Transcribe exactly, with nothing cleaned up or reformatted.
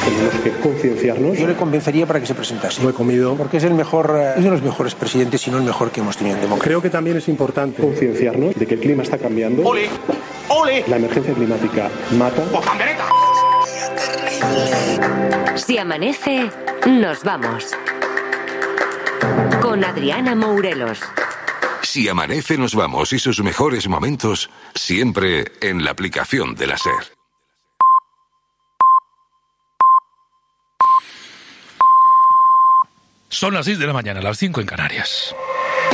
Tenemos que concienciarnos. Yo le convencería para que se presentase. Lo he comido. Porque es el mejor, es de los mejores presidentes, si no el mejor que hemos tenido en democracia. Creo que también es importante concienciarnos de que el clima está cambiando. ¡Ole! ¡Ole! La emergencia climática mata. Si amanece, nos vamos. Con Adriana Mourelos. Si amanece, nos vamos, y sus mejores momentos siempre en la aplicación de la SER. Son las seis de la mañana, las cinco en Canarias.